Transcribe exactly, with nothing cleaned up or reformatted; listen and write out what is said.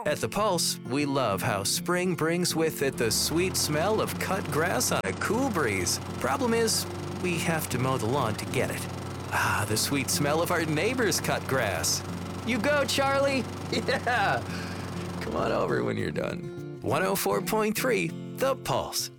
At The Pulse, we love how spring brings with it the sweet smell of cut grass on a cool breeze. Problem is, we have to mow the lawn to get it. Ah, the sweet smell of our neighbor's cut grass. You go, Charlie! Yeah! Come on over when you're done. one oh four point three, The Pulse.